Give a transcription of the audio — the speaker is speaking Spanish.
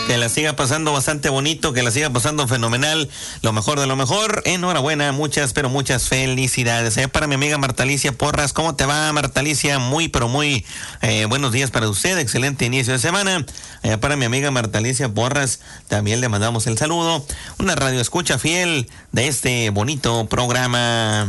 Que la siga pasando bastante bonito, que la siga pasando fenomenal, lo mejor de lo mejor. Enhorabuena, muchas, pero muchas felicidades. Para mi amiga Marta Alicia Porras, ¿cómo te va, Marta Alicia? Muy, pero muy buenos días para usted, excelente inicio de semana. Para mi amiga Marta Alicia Porras, también le mandamos el saludo. Una radio escucha fiel de este bonito programa.